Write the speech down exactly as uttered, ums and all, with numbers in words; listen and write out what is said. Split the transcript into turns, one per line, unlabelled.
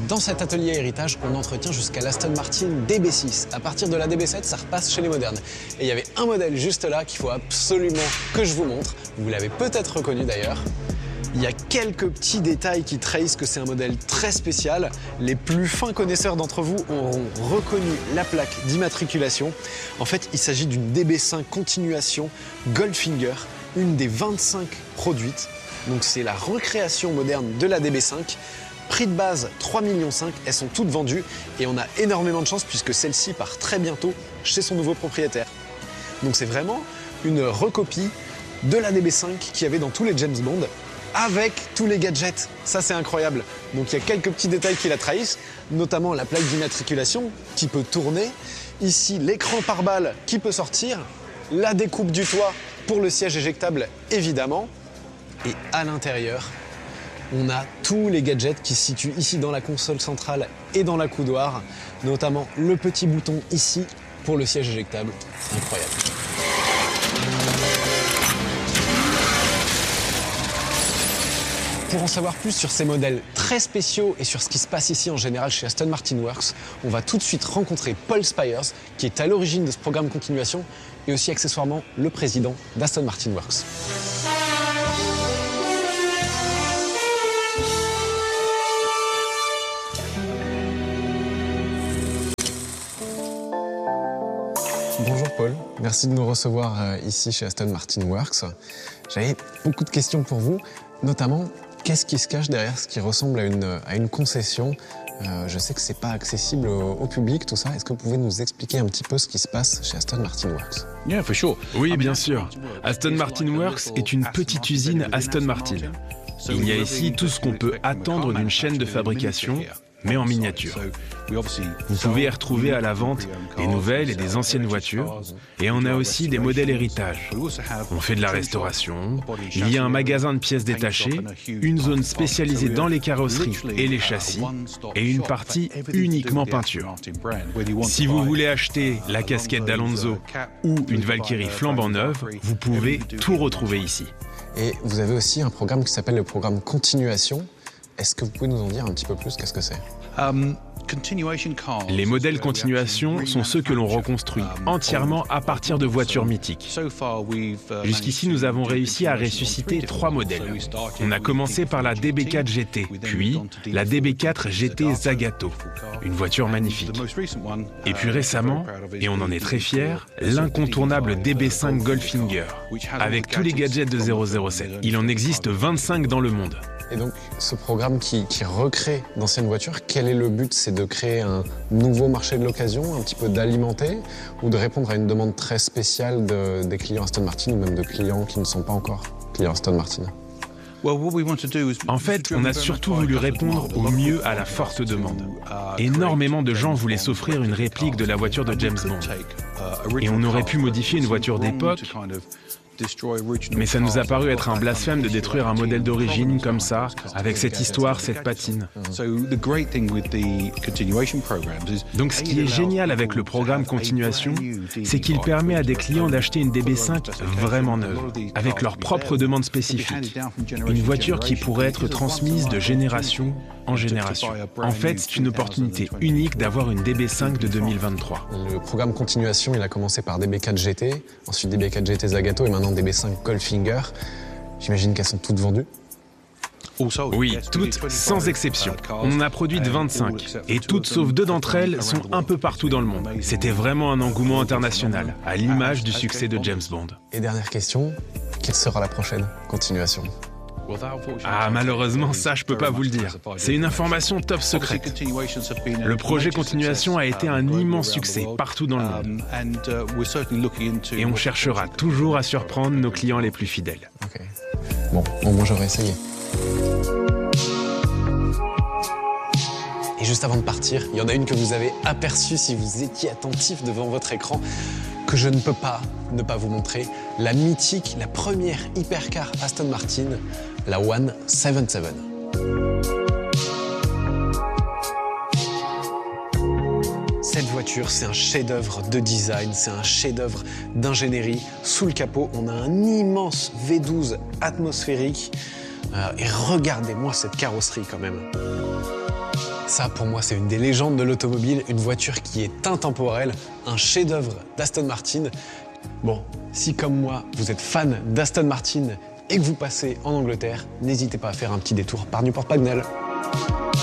Dans cet atelier héritage, on entretient jusqu'à l'Aston Martin D B six. À partir de la D B sept, ça repasse chez les modernes. Et il y avait un modèle juste là qu'il faut absolument que je vous montre. Vous l'avez peut-être reconnu d'ailleurs. Il y a quelques petits détails qui trahissent que c'est un modèle très spécial. Les plus fins connaisseurs d'entre vous auront reconnu la plaque d'immatriculation. En fait, il s'agit d'une D B cinq Continuation Goldfinger, une des vingt-cinq produites. Donc c'est la recréation moderne de la D B cinq. Prix de base trois virgule cinq millions, elles sont toutes vendues et on a énormément de chance puisque celle-ci part très bientôt chez son nouveau propriétaire. Donc c'est vraiment une recopie de la D B cinq qu'il y avait dans tous les James Bond, avec tous les gadgets. Ça, c'est incroyable. Donc il y a quelques petits détails qui la trahissent, notamment la plaque d'immatriculation qui peut tourner. Ici, l'écran pare-balles qui peut sortir. La découpe du toit pour le siège éjectable, évidemment. Et à l'intérieur, on a tous les gadgets qui se situent ici dans la console centrale et dans la coudoir, notamment le petit bouton ici pour le siège éjectable. Incroyable. Pour en savoir plus sur ces modèles très spéciaux et sur ce qui se passe ici en général chez Aston Martin Works, on va tout de suite rencontrer Paul Spires, qui est à l'origine de ce programme Continuation et aussi accessoirement le président d'Aston Martin Works. Bonjour Paul, merci de nous recevoir ici chez Aston Martin Works. J'avais beaucoup de questions pour vous, notamment qu'est-ce qui se cache derrière ce qui ressemble à une, à une concession? euh, Je sais que c'est pas accessible au, au public, tout ça. Est-ce que vous pouvez nous expliquer un petit peu ce qui se passe chez Aston Martin Works?
Oui, bien sûr. Aston Martin Works est une petite usine Aston Martin. Il y a ici tout ce qu'on peut attendre d'une chaîne de fabrication, mais en miniature. Vous pouvez y retrouver à la vente des nouvelles et des anciennes voitures, et on a aussi des modèles héritage. On fait de la restauration, il y a un magasin de pièces détachées, une zone spécialisée dans les carrosseries et les châssis, et une partie uniquement peinture. Si vous voulez acheter la casquette d'Alonso ou une Valkyrie flambant neuve, vous pouvez tout retrouver ici.
Et vous avez aussi un programme qui s'appelle le programme Continuation. Est-ce que vous pouvez nous en dire un petit peu plus? Qu'est-ce que c'est?
um, Les modèles Continuation sont ceux que l'on reconstruit entièrement à partir de voitures mythiques. Jusqu'ici, nous avons réussi à ressusciter trois modèles. On a commencé par la D B quatre G T, puis la D B quatre G T Zagato, une voiture magnifique. Et puis récemment, et on en est très fiers, l'incontournable D B cinq Goldfinger, avec tous les gadgets de zéro zéro sept. Il en existe vingt-cinq dans le monde.
Et donc, ce programme qui, qui recrée d'anciennes voitures, quel est le but? C'est de créer un nouveau marché de l'occasion, un petit peu d'alimenter, ou de répondre à une demande très spéciale de, des clients Aston Martin, ou même de clients qui ne sont pas encore clients Aston Martin?
En fait, on a surtout voulu répondre au mieux à la forte demande. Énormément de gens voulaient s'offrir une réplique de la voiture de James Bond. Et on aurait pu modifier une voiture d'époque, mais ça nous a paru être un blasphème de détruire un modèle d'origine comme ça, avec cette histoire, cette patine. Donc ce qui est génial avec le programme Continuation, c'est qu'il permet à des clients d'acheter une D B cinq vraiment neuve, avec leurs propres demandes spécifiques. Une voiture qui pourrait être transmise de génération en génération. En fait, c'est une opportunité unique d'avoir une D B cinq de deux mille vingt-trois.
Le programme Continuation, il a commencé par D B quatre G T, ensuite D B quatre G T Zagato et maintenant D B cinq Goldfinger. J'imagine qu'elles sont toutes vendues?
Oui, toutes, sans exception. On en a produit vingt-cinq, et toutes sauf deux d'entre elles sont un peu partout dans le monde. C'était vraiment un engouement international, à l'image du succès de James Bond.
Et dernière question, quelle sera la prochaine Continuation?
Ah, malheureusement, ça, je peux pas vous le dire. C'est une information top secrète. Le projet Continuation a été un immense succès partout dans le monde. Et on cherchera toujours à surprendre nos clients les plus fidèles.
Ok. Bon, bon moi j'aurais essayé. Et juste avant de partir, il y en a une que vous avez aperçue si vous étiez attentif devant votre écran, que je ne peux pas ne pas vous montrer. La mythique, la première hypercar Aston Martin, la one soixante-dix-sept. Cette voiture, c'est un chef-d'œuvre de design, c'est un chef-d'œuvre d'ingénierie. Sous le capot, on a un immense V douze atmosphérique. Euh, et regardez-moi cette carrosserie quand même. Ça, pour moi, c'est une des légendes de l'automobile, une voiture qui est intemporelle, un chef-d'œuvre d'Aston Martin. Bon, si comme moi, vous êtes fan d'Aston Martin et que vous passez en Angleterre, n'hésitez pas à faire un petit détour par Newport Pagnell.